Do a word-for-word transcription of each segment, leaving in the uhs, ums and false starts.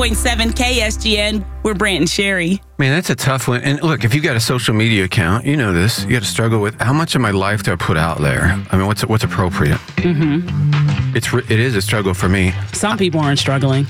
point seven K S G N, we're Brant and Sherry. Man, that's a tough one. And look, if you got a social media account, you know this. You got to struggle with how much of my life do I put out there? I mean, what's what's appropriate? Mm-hmm. It's it is a struggle for me. Some people aren't struggling.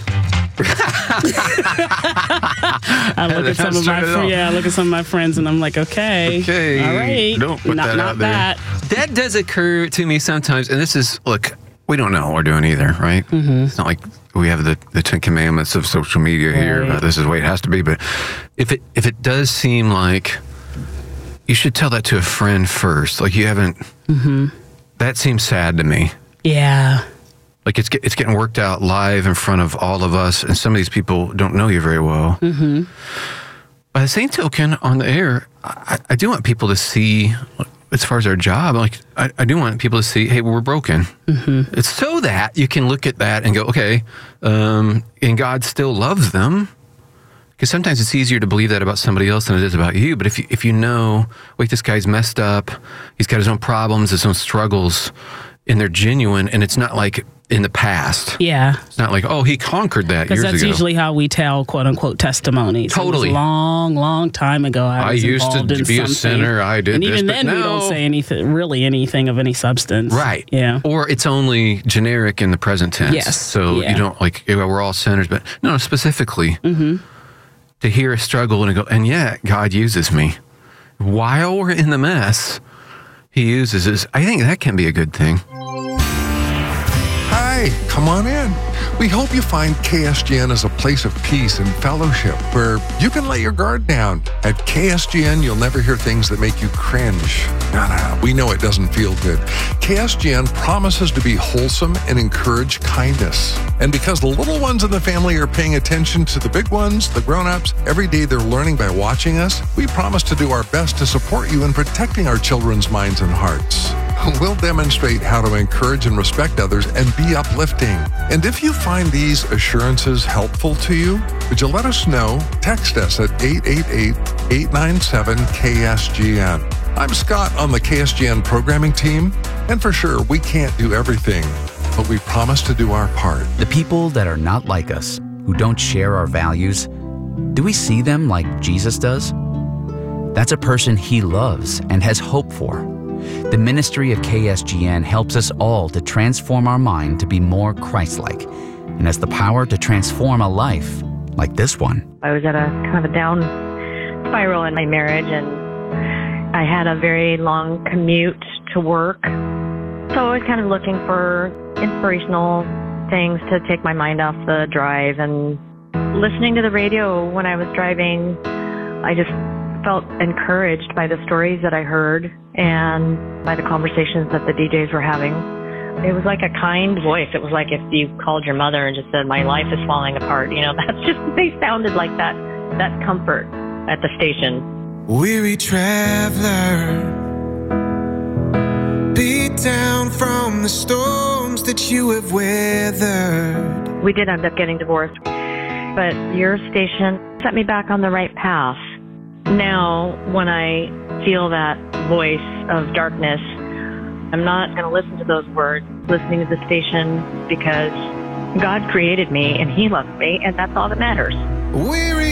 I look at some of my fr- yeah, I look at some of my friends and I'm like, okay, okay, all right, don't put not, that not out there. That. That does occur to me sometimes, and this is look. We don't know what we're doing either, right? Mm-hmm. It's not like we have the, the Ten Commandments of social media here. Right. Uh, this is the way it has to be. But if it if it does seem like you should tell that to a friend first, like you haven't, mm-hmm. that seems sad to me. Yeah. Like it's get, it's getting worked out live in front of all of us, and some of these people don't know you very well. Mm-hmm. By the same token, on the air, I, I do want people to see. As far as our job, like I, I do want people to see, hey, we're broken. Mm-hmm. It's so that you can look at that and go, okay, um, and God still loves them. Because sometimes it's easier to believe that about somebody else than it is about you. But if you, if you know, wait, this guy's messed up, he's got his own problems, his own struggles, and they're genuine, and it's not like in the past. Yeah. It's not like, oh, he conquered that years ago. Because that's usually how we tell, quote unquote, testimonies. Totally. It was a long, long time ago. I, I was used to in be something. a sinner. I did and this, even but then, no. we don't say anything, really anything of any substance. Right. Yeah. Or it's only generic in the present tense. Yes. So Yeah. you don't like, yeah, we're all sinners, but no, specifically mm-hmm. to hear a struggle and go, and yet God uses me. While we're in the mess, he uses us. I think that can be a good thing. Hi, come on in. We hope you find K S G N as a place of peace and fellowship where you can let your guard down. At K S G N, you'll never hear things that make you cringe. No, no, we know it doesn't feel good. K S G N promises to be wholesome and encourage kindness. And because the little ones in the family are paying attention to the big ones, the grown-ups, every day they're learning by watching us, we promise to do our best to support you in protecting our children's minds and hearts. We'll demonstrate how to encourage and respect others and be uplifting. And if you find these assurances helpful to you, would you let us know? Text us at eight eight eight, eight nine seven, K S G N. I'm Scott on the K S G N programming team, and for sure, we can't do everything, but we promise to do our part. The people that are not like us, who don't share our values, do we see them like Jesus does? That's a person he loves and has hope for. The ministry of K S G N helps us all to transform our mind to be more Christ-like, and has the power to transform a life like this one. I was at a kind of a down spiral in my marriage, and I had a very long commute to work. So I was kind of looking for inspirational things to take my mind off the drive, and listening to the radio when I was driving, I just felt encouraged by the stories that I heard and by the conversations that the D Js were having. It was like a kind voice. It was like if you called your mother and just said, my life is falling apart. You know, that's just, they sounded like that, that comfort at the station. Weary traveler, beat down from the storms that you have weathered. We did end up getting divorced, but your station set me back on the right path. Now, when I feel that voice of darkness, I'm not going to listen to those words, listening to the station, because God created me and he loves me, and that's all that matters. Weary